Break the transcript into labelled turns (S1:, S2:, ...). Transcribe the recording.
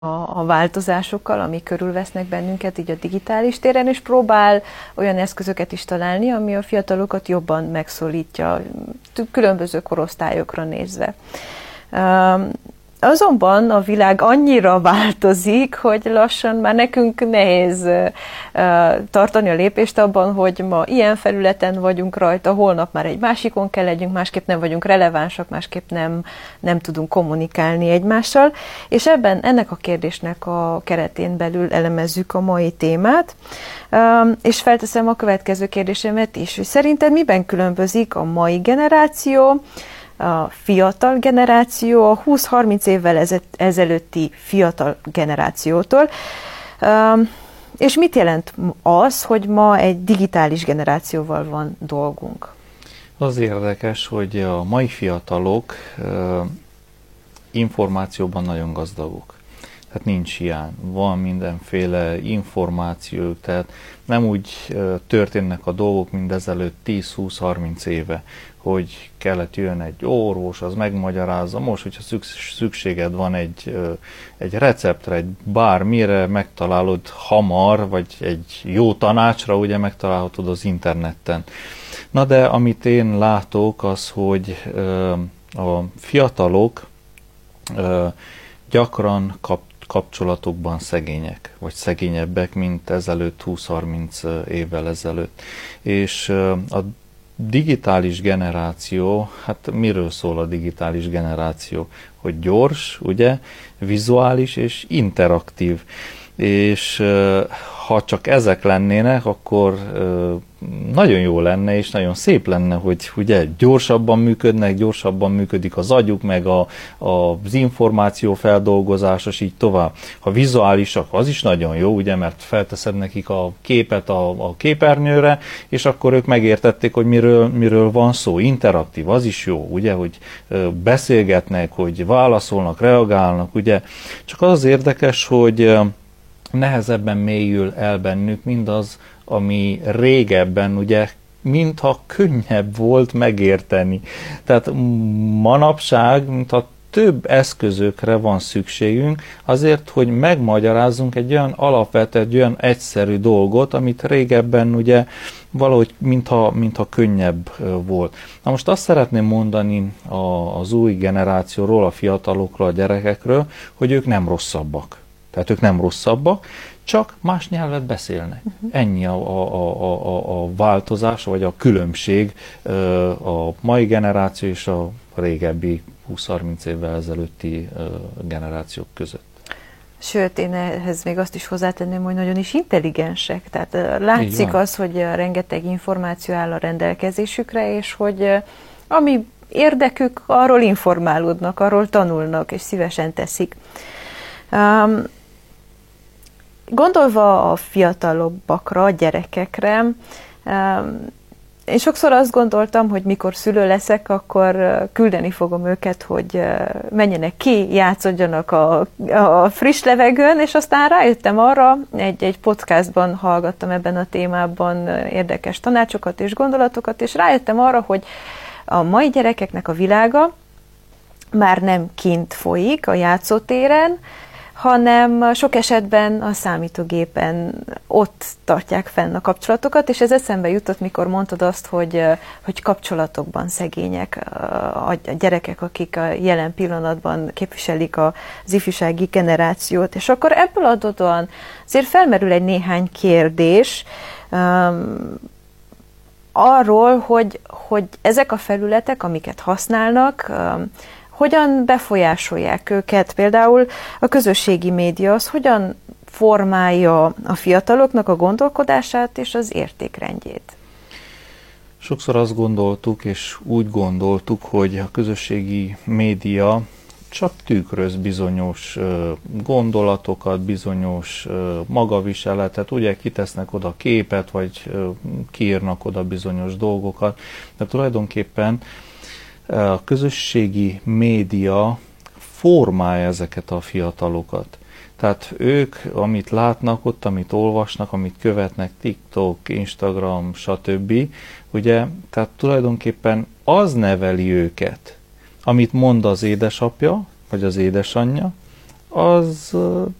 S1: a változásokkal, amik körülvesznek bennünket így a digitális téren, és próbál olyan eszközöket is találni, ami a fiatalokat jobban megszólítja, különböző korosztályokra nézve. Azonban a világ annyira változik, hogy lassan már nekünk nehéz tartani a lépést abban, hogy ma ilyen felületen vagyunk rajta, holnap már egy másikon kell legyünk, másképp nem vagyunk relevánsak, másképp nem tudunk kommunikálni egymással, és ennek a kérdésnek a keretén belül elemezzük a mai témát, és felteszem a következő kérdésemet is, hogy szerinted miben különbözik a mai generáció, a fiatal generáció a 20-30 évvel ezelőtti fiatal generációtól. És mit jelent az, hogy ma egy digitális generációval van dolgunk?
S2: Az érdekes, hogy a mai fiatalok információban nagyon gazdagok. Tehát nincs hiány. Van mindenféle információ, tehát nem úgy történnek a dolgok, mint ezelőtt 10-20-30 éve, hogy kellett jön egy orvos, az megmagyarázza. Most, hogyha szükséged van egy receptre, egy bármire, megtalálod hamar, vagy egy jó tanácsra, ugye megtalálhatod az interneten. Na de amit én látok, az, hogy a fiatalok gyakran kapcsolatokban szegények, vagy szegényebbek, mint ezelőtt 20-30 évvel ezelőtt. És a digitális generáció, hát miről szól a digitális generáció? Hogy gyors, ugye, vizuális és interaktív. És ha csak ezek lennének, akkor nagyon jó lenne, és nagyon szép lenne, hogy ugye gyorsabban működnek, gyorsabban működik az agyuk, meg az információ feldolgozása, és így tovább. Ha vizuálisak, az is nagyon jó, ugye, mert felteszed nekik a képet a képernyőre, és akkor ők megértették, hogy miről van szó. Interaktív, az is jó, ugye, hogy beszélgetnek, hogy válaszolnak, reagálnak, ugye. Csak az érdekes, hogy nehezebben mélyül el bennük mindaz, ami régebben ugye mintha könnyebb volt megérteni. Tehát manapság, mintha több eszközökre van szükségünk azért, hogy megmagyarázzunk egy olyan alapvető, egy olyan egyszerű dolgot, amit régebben ugye valahogy mintha könnyebb volt. Na most azt szeretném mondani az új generációról, a fiatalokról, a gyerekekről, hogy ők nem rosszabbak. Tehát ők nem rosszabbak, csak más nyelvet beszélnek. Ennyi a változás, vagy a különbség a mai generáció és a régebbi 20-30 évvel ezelőtti generációk között.
S1: Sőt, én ehhez még azt is hozzátenném, hogy nagyon is intelligensek. Tehát látszik az, hogy rengeteg információ áll a rendelkezésükre, és hogy ami érdekük, arról informálódnak, arról tanulnak, és szívesen teszik. Gondolva a fiatalabbakra, a gyerekekre, én sokszor azt gondoltam, hogy mikor szülő leszek, akkor küldeni fogom őket, hogy menjenek ki, játszodjanak a friss levegőn, és aztán rájöttem arra, egy podcastban hallgattam ebben a témában érdekes tanácsokat és gondolatokat, és rájöttem arra, hogy a mai gyerekeknek a világa már nem kint folyik a játszótéren, hanem sok esetben a számítógépen ott tartják fenn a kapcsolatokat, és ez eszembe jutott, mikor mondtad azt, hogy kapcsolatokban szegények a gyerekek, akik a jelen pillanatban képviselik az ifjúsági generációt, és akkor ebből adódóan azért felmerül egy néhány kérdés arról, hogy ezek a felületek, amiket használnak, hogyan befolyásolják őket, például a közösségi média, az hogyan formálja a fiataloknak a gondolkodását és az értékrendjét?
S2: Sokszor azt gondoltuk, és úgy gondoltuk, hogy a közösségi média csak tükröz bizonyos gondolatokat, bizonyos magaviseletet, ugye kitesznek oda képet, vagy kiírnak oda bizonyos dolgokat, de tulajdonképpen a közösségi média formálja ezeket a fiatalokat. Tehát ők, amit látnak ott, amit olvasnak, amit követnek, TikTok, Instagram, stb., ugye, tehát tulajdonképpen az neveli őket, amit mond az édesapja, vagy az édesanyja, az